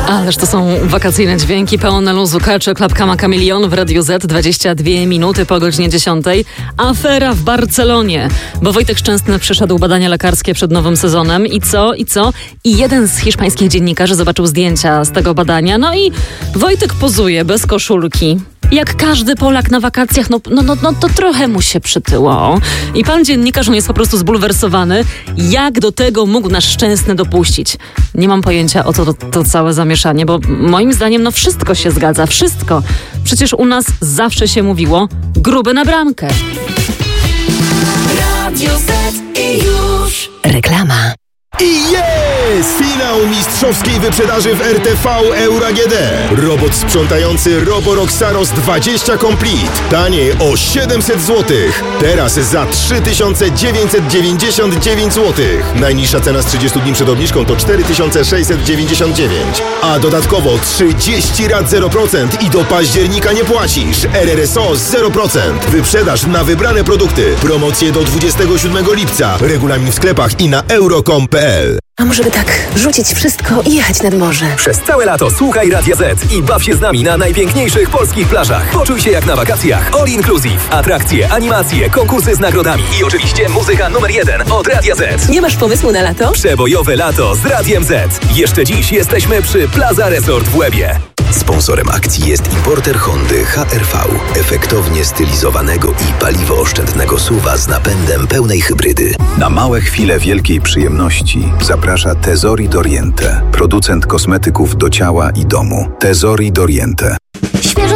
Ależ to są wakacyjne dźwięki, pełne luzu, Culture Club Kama Chameleon w Radiu Z, 22 minuty po godzinie 10. Afera w Barcelonie, bo Wojtek Szczęsny przeszedł badania lekarskie przed nowym sezonem i co? I jeden z hiszpańskich dziennikarzy zobaczył zdjęcia z tego badania, no i Wojtek pozuje bez koszulki. Jak każdy Polak na wakacjach, no to trochę mu się przytyło. I pan dziennikarz, on jest po prostu zbulwersowany. Jak do tego mógł nasz Szczęsny dopuścić? Nie mam pojęcia, o co to całe zamieszanie, bo moim zdaniem, wszystko się zgadza, wszystko. Przecież u nas zawsze się mówiło, gruby na bramkę. Radio Z i już reklama. I jest! Finał mistrzowskiej wyprzedaży w RTV Euro AGD. Robot sprzątający Roborock Saros 20 Complete. Taniej o 700 zł. Teraz za 3999 zł. Najniższa cena z 30 dni przed obniżką to 4699. A dodatkowo 30 rat 0% i do października nie płacisz. RRSO 0%. Wyprzedaż na wybrane produkty. Promocje do 27 lipca. Regulamin w sklepach i na euro.com.pl. A może by tak rzucić wszystko i jechać nad morze? Przez całe lato słuchaj Radia Z i baw się z nami na najpiękniejszych polskich plażach. Poczuj się jak na wakacjach. All inclusive. Atrakcje, animacje, konkursy z nagrodami i oczywiście muzyka numer 1 od Radia Z. Nie masz pomysłu na lato? Przebojowe lato z Radiem Z. Jeszcze dziś jesteśmy przy Plaza Resort w Łebie. Sponsorem akcji jest importer Hondy HR-V, efektownie stylizowanego i paliwooszczędnego SUV-a z napędem pełnej hybrydy. Na małe chwile wielkiej przyjemności zaprasza Tesori d'Oriente, producent kosmetyków do ciała i domu. Tesori d'Oriente.